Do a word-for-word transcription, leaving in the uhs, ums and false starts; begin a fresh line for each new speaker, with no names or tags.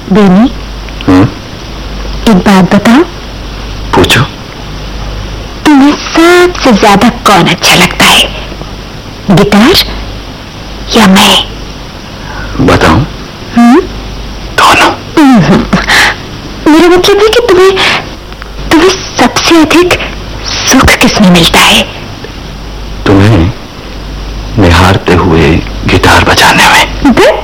बेनी,
हम्म?
एक बात बताओ।
पूछो।
तुम्हें सबसे ज्यादा कौन अच्छा लगता है, गिटार या मैं?
बताऊं?
हम्म?
दोनों।
मेरा मतलब है कि तुम्हें तुम्हें सबसे अधिक सुख किसमें मिलता है?
तुम्हें निहारते हुए गिटार बजाने में।